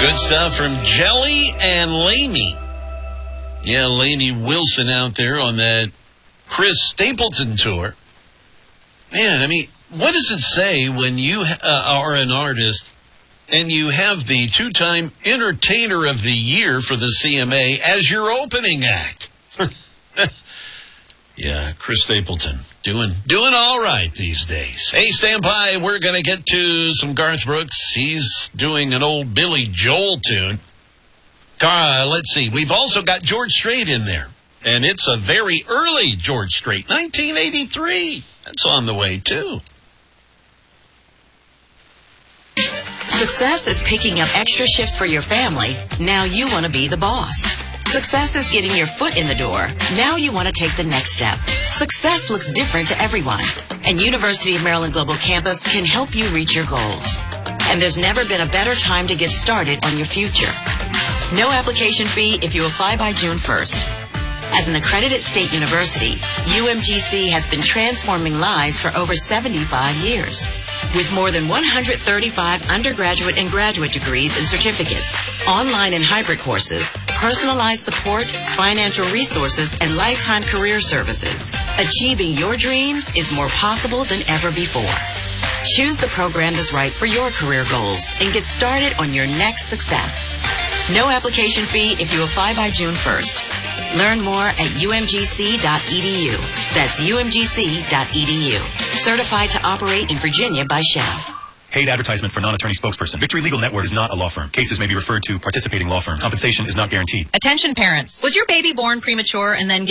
Good stuff from Jelly and Lainey. Yeah, Lainey Wilson out there on that Chris Stapleton tour. Man, I mean, what does it say when you are an artist and you have the two-time Entertainer of the Year for the CMA as your opening act? Yeah, Chris Stapleton doing all right these days. Hey, stand by. We're going to get to some Garth Brooks. He's doing an old Billy Joel tune. Let's see. We've also got George Strait in there. And it's a very early George Strait, 1983. That's on the way, too. Success is picking up extra shifts for your family. Now you want to be the boss. Success is getting your foot in the door. Now you want to take the next step. Success looks different to everyone, and University of Maryland Global Campus can help you reach your goals. And there's never been a better time to get started on your future. No application fee if you apply by June 1st. As an accredited state university, UMGC has been transforming lives for over 75 years. With more than 135 undergraduate and graduate degrees and certificates, online and hybrid courses, personalized support, financial resources, and lifetime career services, achieving your dreams is more possible than ever before. Choose the program that's right for your career goals and get started on your next success. No application fee if you apply by June 1st. Learn more at umgc.edu. That's umgc.edu. Certified to operate in Virginia by Chev. Paid advertisement for non-attorney spokesperson. Victory Legal Network is not a law firm. Cases may be referred to participating law firms. Compensation is not guaranteed. Attention parents. Was your baby born premature and then